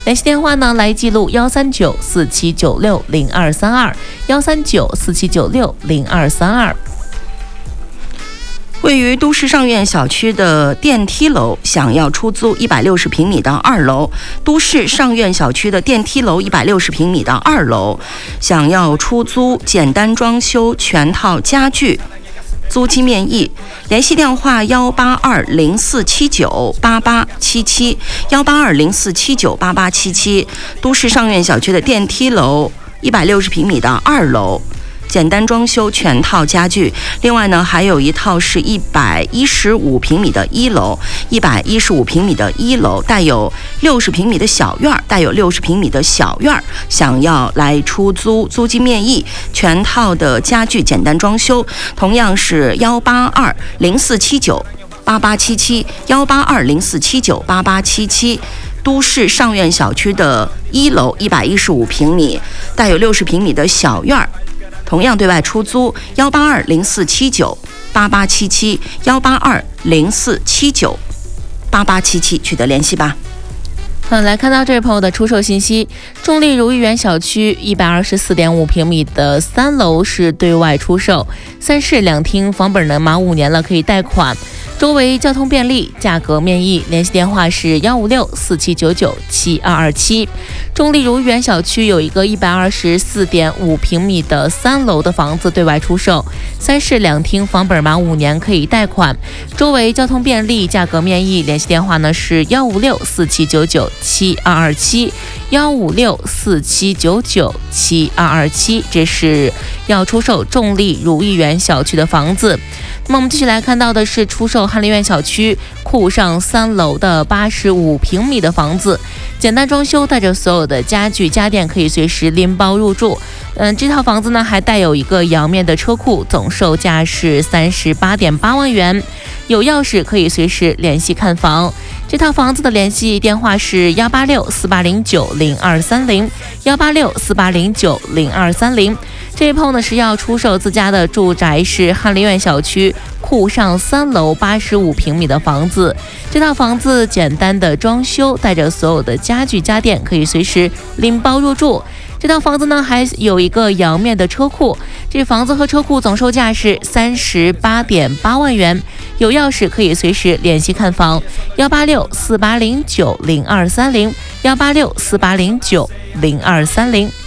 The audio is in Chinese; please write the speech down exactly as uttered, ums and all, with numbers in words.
联系电话呢来记录幺三九四七九六零二三二，幺三九四七九六零二三二。 位于都市上苑小区的电梯楼想要出租一百六十平米的二楼，都市上苑小区的电梯楼一百六十平米的二楼想要出租简单装修全套家具，租金面议，联系电话幺八二零四七九八八七七，幺八二零四七九八八七七。都市上苑小区的电梯楼一百六十平米的二楼，简单装修全套家具。另外呢，还有一套是一百一十五平米的一楼，一百一十五平米的一楼带有六十平米的小院儿，带有六十平米的小院儿，想要来出租，租金面议，全套的家具简单装修，同样是幺八二零四七九八八七七，幺八二零四七九八八七七。都市上苑小区的一楼一百一十五平米，带有六十平米的小院儿，同样对外出租，幺八二零四七九八八七七，幺八二零四七九八八七七取得联系吧。 嗯，来看到这位朋友的出售信息，重力如意园小区一百二十四点五平米的三楼是对外出售，三室两厅，房本呢满五年了，可以贷款，周围交通便利，价格面议，联系电话是幺五六四七九九七二二七。重力如意园小区有一个一百二十四点五平米的三楼的房子对外出售，三室两厅，房本满五年，可以贷款，周围交通便利，价格面议，联系电话呢是幺五六四七九九七二二七，幺五六四七九九七二二七。这是要出售重力如意园小区的房子。那么我们继续来看到的是出售翰林苑小区库上三楼的八十五平米的房子，简单装修，带着所有的家具家电，可以随时拎包入住。嗯，这套房子呢还带有一个阳面的车库，总售价是三十八点八万元，有钥匙可以随时联系看房。这套房子的联系电话是幺八六四八零九零二三零，幺八六四八零九零二三零。这一碰呢是要出售自家的住宅，是翰林苑小区库上三楼八十五平米的房子。这套房子简单的装修，带着所有的家具家电，可以随时拎包入住。这套房子呢还有一个阳面的车库，这房子和车库总售价是三十八点八万元，有钥匙可以随时联系看房，幺八六四八零九零二三零，幺八六四八零九零二三零。